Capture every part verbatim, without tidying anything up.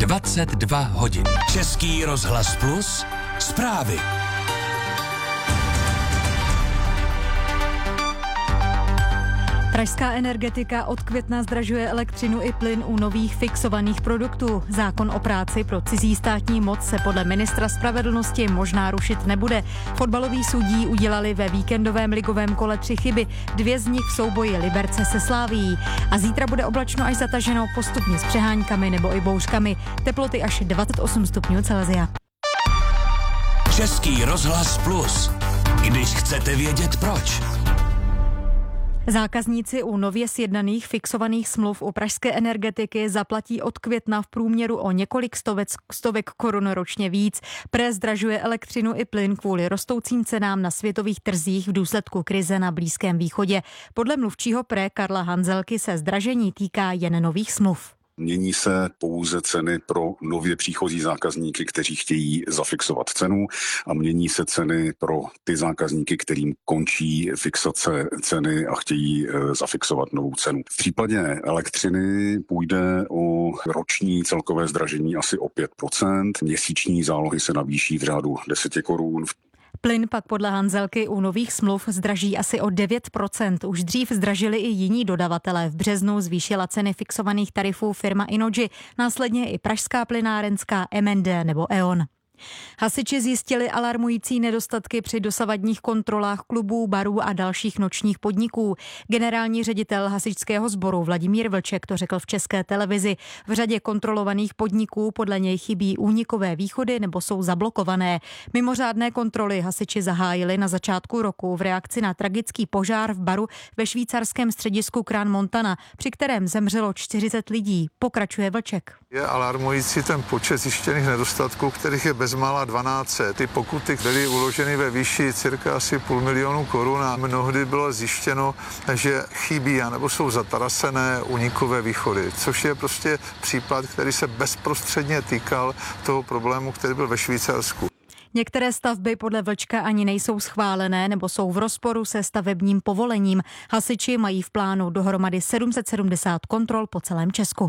dvacet dva hodin. Český rozhlas Plus, zprávy. Pražská energetika od května zdražuje elektřinu i plyn u nových fixovaných produktů. Zákon o práci pro cizí státní moc se podle ministra spravedlnosti možná rušit nebude. Fotbaloví sudí udělali ve víkendovém ligovém kole tři chyby, dvě z nich v souboji Liberce se Slavií. A zítra bude oblačno až zataženo, postupně s přeháňkami nebo i bouřkami. Teploty až dvacet osm stupňů Celsia. Český rozhlas Plus. Když chcete vědět proč. Zákazníci u nově sjednaných fixovaných smluv u pražské energetiky zaplatí od května v průměru o několik stovek, stovek korun ročně víc. Pré zdražuje elektřinu i plyn kvůli rostoucím cenám na světových trzích v důsledku krize na Blízkém východě. Podle mluvčího Pré Karla Hanzelky se zdražení týká jen nových smluv. Mění se pouze ceny pro nově příchozí zákazníky, kteří chtějí zafixovat cenu, a mění se ceny pro ty zákazníky, kterým končí fixace ceny a chtějí zafixovat novou cenu. V případě elektřiny půjde o roční celkové zdražení asi o pět procent, měsíční zálohy se navýší v řádu deset korun. Plyn pak podle Hanzelky u nových smluv zdraží asi o devět procent. Už dřív zdražili i jiní dodavatelé. V březnu zvýšila ceny fixovaných tarifů firma Innogy, následně i pražská plynárenská M N D nebo E O N. Hasiči zjistili alarmující nedostatky při dosavadních kontrolách klubů, barů a dalších nočních podniků. Generální ředitel hasičského sboru Vladimír Vlček to řekl v České televizi. V řadě kontrolovaných podniků podle něj chybí únikové východy nebo jsou zablokované. Mimořádné kontroly hasiči zahájili na začátku roku v reakci na tragický požár v baru ve švýcarském středisku Crans Montana, při kterém zemřelo čtyřicet lidí. Pokračuje Vlček. Je alarmující ten počet zjištěných nedostatků, kterých je bezmála dvanáct set. Ty pokuty byly uloženy ve výši cirka asi půl milionu korun a mnohdy bylo zjištěno, že chybí anebo jsou zatarasené únikové východy, což je prostě případ, který se bezprostředně týkal toho problému, který byl ve Švýcarsku. Některé stavby podle Vlčka ani nejsou schválené nebo jsou v rozporu se stavebním povolením. Hasiči mají v plánu dohromady sedm set sedmdesát kontrol po celém Česku.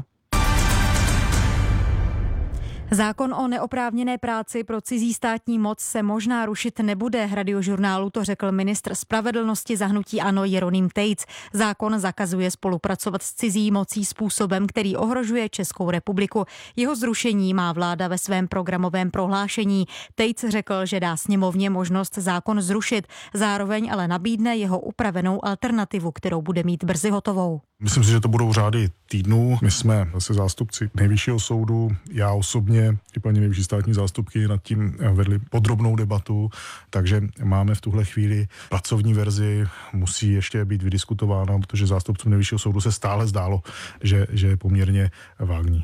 Zákon o neoprávněné práci pro cizí státní moc se možná rušit nebude. Radiožurnálu to řekl ministr spravedlnosti za hnutí ANO Jeroným Tejc. Zákon zakazuje spolupracovat s cizí mocí způsobem, který ohrožuje Českou republiku. Jeho zrušení má vláda ve svém programovém prohlášení. Tejc řekl, že dá sněmovně možnost zákon zrušit, zároveň ale nabídne jeho upravenou alternativu, kterou bude mít brzy hotovou. Myslím si, že to budou řády týdnů. My jsme zase zástupci Nejvyššího soudu, já osobně i paní nejvyšší státní zástupky nad tím vedli podrobnou debatu, takže máme v tuhle chvíli pracovní verzi, musí ještě být vydiskutována, protože zástupcům Nejvyššího soudu se stále zdálo, že, že je poměrně vágní.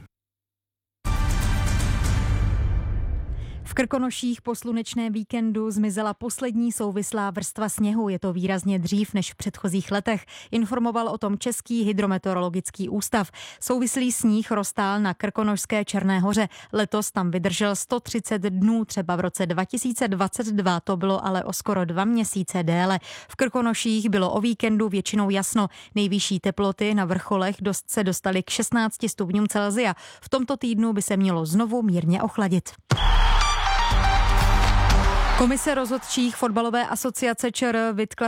V Krkonoších po slunečném víkendu zmizela poslední souvislá vrstva sněhu. Je to výrazně dřív než v předchozích letech. Informoval o tom Český hydrometeorologický ústav. Souvislý sníh roztál na krkonošské Černé hoře. Letos tam vydržel sto třicet dnů, třeba v roce dva tisíce dvacet dva to bylo ale o skoro dva měsíce déle. V Krkonoších bylo o víkendu většinou jasno. Nejvyšší teploty na vrcholech dost se dostaly k šestnácti stupňům Celsia. V tomto týdnu by se mělo znovu mírně ochladit. Komise rozhodčích fotbalové asociace ČR vytkla